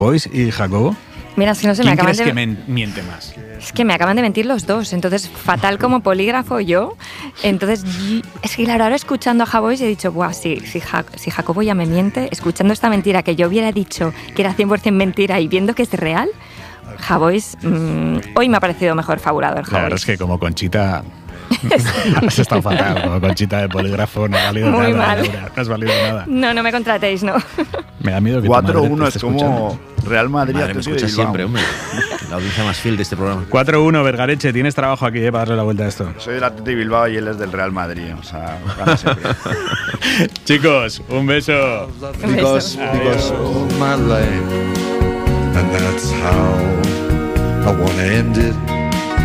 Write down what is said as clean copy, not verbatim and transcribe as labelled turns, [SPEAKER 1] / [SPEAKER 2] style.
[SPEAKER 1] Boys y Jacobo.
[SPEAKER 2] Mira, es que no sé,
[SPEAKER 1] ¿Quién crees que miente más?
[SPEAKER 2] Es que me acaban de mentir los dos, entonces fatal como polígrafo yo. Entonces, es que claro, ahora escuchando a Jabois he dicho, buah, si Jacobo ya me miente, escuchando esta mentira que yo hubiera dicho que era 100% mentira y viendo que es real, Jabois, hoy me ha parecido mejor fabulador.
[SPEAKER 1] La verdad es que como Conchita... Has estado fatal, como Conchita de polígrafo, no ha valido
[SPEAKER 2] muy
[SPEAKER 1] nada,
[SPEAKER 2] mal.
[SPEAKER 1] Laura, no has valido nada.
[SPEAKER 2] No me contratéis, no.
[SPEAKER 1] Me da miedo que
[SPEAKER 3] 4-1 es como Real Madrid.
[SPEAKER 4] Madre, me escucha siempre, hombre. La audiencia más fiel de este programa.
[SPEAKER 1] 4-1, Vergareche, tienes trabajo aquí para darle la vuelta a esto.
[SPEAKER 3] Soy del Athletic Bilbao y él es del Real Madrid, o sea, gana siempre.
[SPEAKER 1] Chicos, un beso.
[SPEAKER 3] Chicos,
[SPEAKER 5] my life, and that's how I wanna end it.